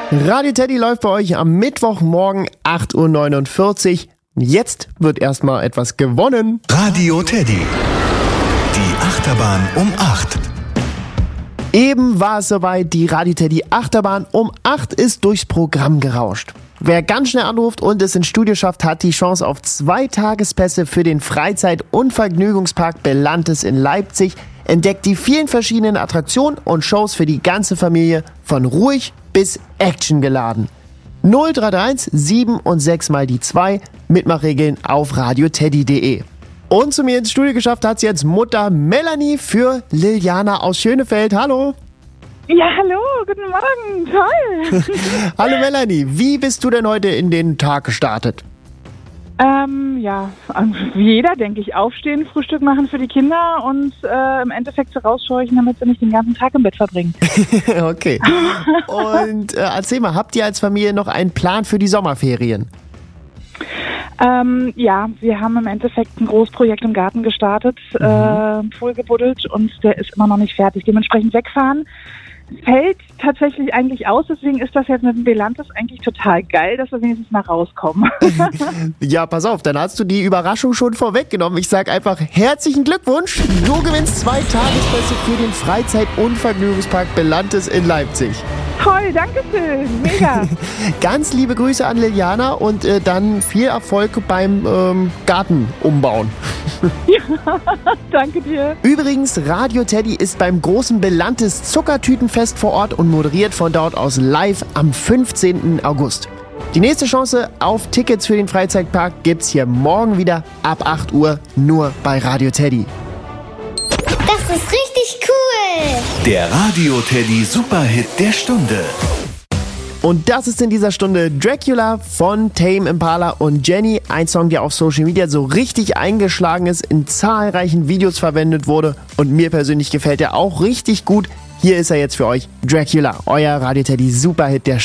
Radio Teddy läuft bei euch am Mittwochmorgen 8.49 Uhr. Jetzt wird erstmal etwas gewonnen. Radio Teddy. Die Achterbahn um 8. Eben war es soweit, die Radio Teddy Achterbahn um 8 ist durchs Programm gerauscht. Wer ganz schnell anruft und es ins Studio schafft, hat die Chance auf 2 Tagespässe für den Freizeit- und Vergnügungspark Belantes in Leipzig, entdeckt die vielen verschiedenen Attraktionen und Shows für die ganze Familie, von ruhig bis actiongeladen. 0331 7 und 6 mal die 2, Mitmachregeln auf radioteddy.de. Und zu mir ins Studio geschafft hat es jetzt Mutter Melanie für Liliana aus Schönefeld. Hallo! Ja, hallo, guten Morgen, toll! Hallo Melanie, wie bist du denn heute in den Tag gestartet? Wie jeder, denke ich, aufstehen, Frühstück machen für die Kinder und im Endeffekt so rausscheuchen, damit sie nicht den ganzen Tag im Bett verbringen. Okay. Und erzähl mal, habt ihr als Familie noch einen Plan für die Sommerferien? Wir haben im Endeffekt ein Großprojekt im Garten gestartet, Pool gebuddelt und der ist immer noch nicht fertig. Dementsprechend wegfahren fällt tatsächlich eigentlich aus, deswegen ist das jetzt mit dem Belantes eigentlich total geil, dass wir wenigstens mal rauskommen. Ja, pass auf, dann hast du die Überraschung schon vorweggenommen. Ich sag einfach herzlichen Glückwunsch. Du gewinnst 2 Tagespässe für den Freizeit- und Vergnügungspark Belantes in Leipzig. Toll, danke schön, mega. Ganz liebe Grüße an Liliana und dann viel Erfolg beim Garten umbauen. Ja, danke dir. Übrigens, Radio Teddy ist beim großen Belantes Zuckertütenfest vor Ort und moderiert von dort aus live am 15. August. Die nächste Chance auf Tickets für den Freizeitpark gibt's hier morgen wieder ab 8 Uhr nur bei Radio Teddy. Das ist richtig cool! Der Radio Teddy Superhit der Stunde. Und das ist in dieser Stunde Dracula von Tame Impala und Jenny. Ein Song, der auf Social Media so richtig eingeschlagen ist, in zahlreichen Videos verwendet wurde. Und mir persönlich gefällt er auch richtig gut. Hier ist er jetzt für euch, Dracula, euer Radio Teddy Superhit der Stunde.